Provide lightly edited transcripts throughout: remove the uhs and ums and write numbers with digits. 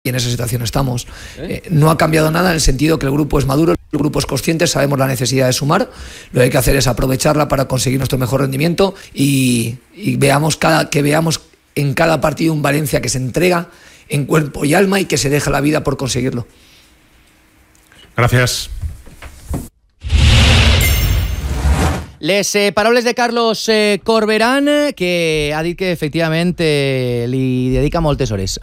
y en esa situación estamos. No ha cambiado nada en el sentido que el grupo es maduro, el grupo es consciente, sabemos la necesidad de sumar, lo que hay que hacer es aprovecharla para conseguir nuestro mejor rendimiento y veamos en cada partido un Valencia que se entrega en cuerpo y alma y que se deja la vida por conseguirlo. Gracias. Les paraules de Carlos Corberán, que ha dit que efectivament li dedica moltes hores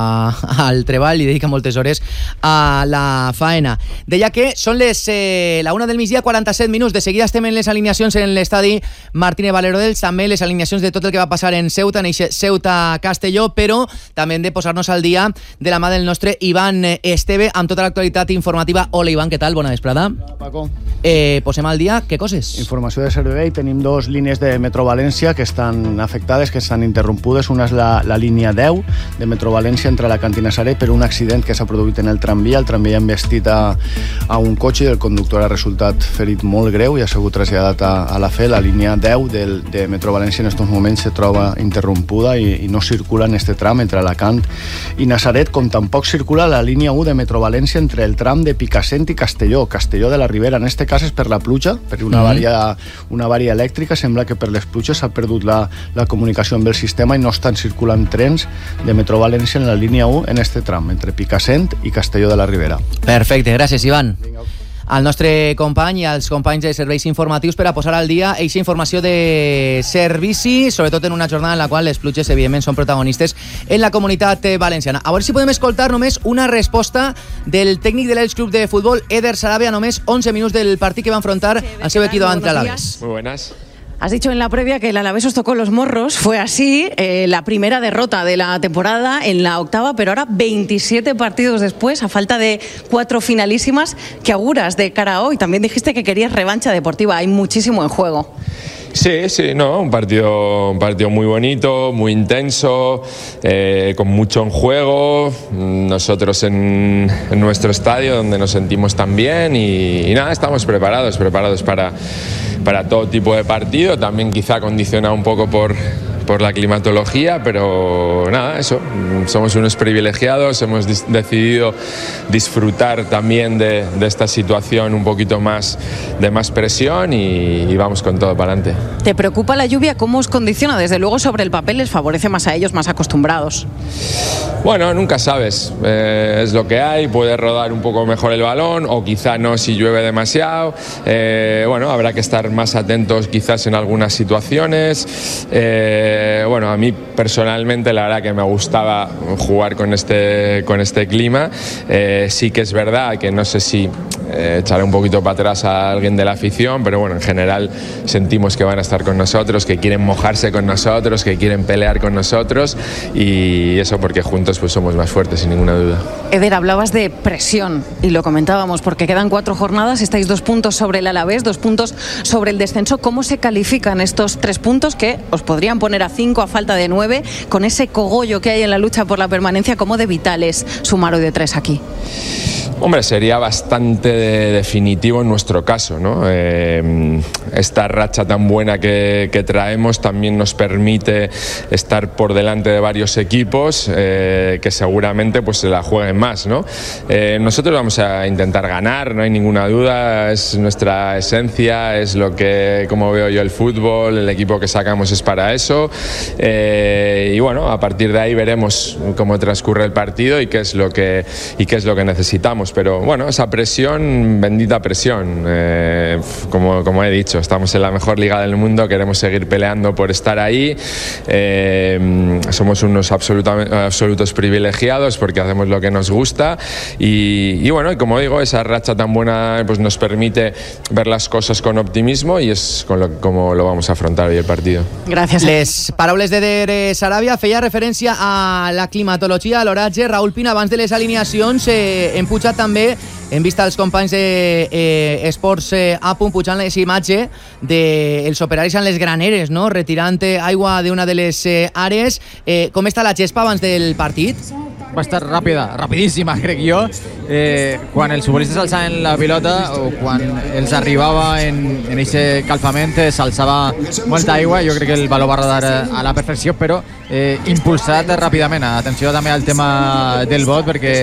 al treball, li dedica moltes hores a la faena. Deia que són la 1 del migdia, 47 minuts. De seguida estem en les alineacions en l'estadi Martínez Valero d'Elx, també les alineacions de tot el que va passar en Ceuta, en Ceuta-Castelló, però també hem de posar-nos al dia de la mà del nostre Ivan Esteve amb tota l'actualitat informativa. Hola, Ivan, què tal? Bona vesprada. Hola, Paco. Posem al dia, què coses? Informació de servei, tenim dos línies de Metro València que estan afectades, que estan interrompudes. Una és la línia 10 de Metro València entre la Cantina Saret per un accident que s'ha produït en el tramvia ha investit a un cotxe i el conductor ha resultat ferit molt greu i ha sigut traslladat a la FE. La línia 10 de Metro València en aquests moments se troba interrompuda i no circula en este tram entre Alacant i Nazaret, com tampoc circula la línia 1 de Metro València entre el tram de Picassent i Castelló de la Ribera. En este cas és per la pluja, per una avaria elèctrica. Sembla que per les pluges s'ha perdut la comunicació amb el sistema i no estan circulant trens de Metro València en la línia 1 en este tram, entre Picassent i Castelló de la Ribera. Perfecte, gràcies, Ivan. Al nostre company i als companys de serveis informatius per a posar al dia eixa informació de servici, sobretot en una jornada en la qual les pluges, evidentment, són protagonistes en la comunitat valenciana. A veure si podem escoltar només una resposta del tècnic de l'Elx Club de Futbol, Eder Sarabia, només 11 minuts del partit que va enfrontar al seu equip davant l'Alavés. Muy buenas. Has dicho en la previa que el Alavés os tocó los morros. Fue así, la primera derrota de la temporada en la octava, pero ahora 27 partidos después, a falta de 4 finalísimas, ¿qué auguras de cara a hoy? También dijiste que querías revancha deportiva, hay muchísimo en juego. Sí, no, un partido muy bonito, muy intenso, con mucho en juego. Nosotros en nuestro estadio, donde nos sentimos tan bien y nada, estamos preparados para todo tipo de partido, también quizá condicionado un poco por la climatología, pero nada, eso, somos unos privilegiados, hemos decidido disfrutar también de esta situación un poquito más de más presión y vamos con todo para adelante. ¿Te preocupa la lluvia? ¿Cómo os condiciona? Desde luego sobre el papel les favorece más a ellos, más acostumbrados. Bueno, nunca sabes, es lo que hay, puede rodar un poco mejor el balón o quizá no si llueve demasiado, bueno, habrá que estar más atentos quizás en algunas situaciones. Bueno, a mí personalmente la verdad que me gustaba jugar con este clima. Sí que es verdad que no sé si echaré un poquito para atrás a alguien de la afición, pero bueno, en general sentimos que van a estar con nosotros, que quieren mojarse con nosotros, que quieren pelear con nosotros y eso porque juntos pues somos más fuertes sin ninguna duda. Eder, hablabas de presión y lo comentábamos porque quedan 4 jornadas, estáis 2 puntos sobre el Alavés, 2 puntos sobre el descenso. ¿Cómo se califican estos 3 puntos que os podrían poner a 5 a falta de 9, con ese cogollo que hay en la lucha por la permanencia? ¿Cómo de vital es sumar hoy de 3 aquí? Hombre, sería bastante definitivo en nuestro caso, ¿no? Esta racha tan buena que traemos también nos permite estar por delante de varios equipos que seguramente pues se la jueguen más, ¿no? Nosotros vamos a intentar ganar, no hay ninguna duda, es nuestra esencia, es lo que, como veo yo el fútbol, el equipo que sacamos es para eso y bueno, a partir de ahí veremos cómo transcurre el partido y qué es lo que necesitamos. Pero bueno, esa presión, bendita presión, como he dicho, estamos en la mejor liga del mundo, queremos seguir peleando por estar ahí, somos unos absolutos privilegiados porque hacemos lo que nos gusta y bueno, y como digo, esa racha tan buena pues nos permite ver las cosas con optimismo y es como lo vamos a afrontar hoy el partido. Gràcies. Les paraules d'Eder Sarabia feia referència a la climatologia, a l'oratge. Raúl Pina, abans de les alineacions, hem pujat també, hem vist els companys d'Esports A, pujant les imatges dels operaris en les graneres, no? Retirant aigua d'una de les àrees. Com està la gespa abans del partit? va estar rapidíssima, crec jo. Quan els futbolistes alçaven la pilota o quan els arribava en aquest calfament s'alçava molta aigua. Jo crec que el valor va rodar a la perfecció, però impulsat ràpidament. Atenció també al tema del vot, perquè